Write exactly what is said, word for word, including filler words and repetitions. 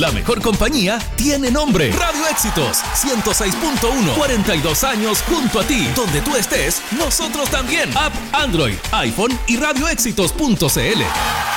La mejor compañía tiene nombre. Radio Éxitos ciento seis punto uno. cuarenta y dos años junto a ti. Donde tú estés, nosotros también. App Android, iPhone y radioéxitos punto c l.